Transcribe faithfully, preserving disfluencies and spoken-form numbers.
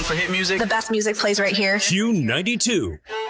one for hit music. The best music plays right here. Q ninety-two.